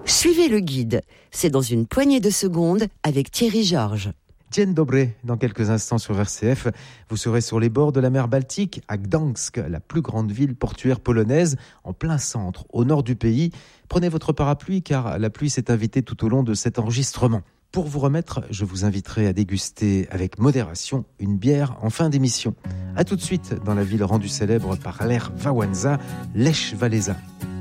Suivez le guide. C'est dans une poignée de secondes avec Thierry Georges. Dzień dobry, dans quelques instants sur RCF, vous serez sur les bords de la mer Baltique, à Gdańsk, la plus grande ville portuaire polonaise, en plein centre, au nord du pays. Prenez votre parapluie car la pluie s'est invitée tout au long de cet enregistrement. Pour vous remettre, je vous inviterai à déguster avec modération une bière en fin d'émission. A tout de suite dans la ville rendue célèbre par l'Air Wałęsa, Lech Walesa.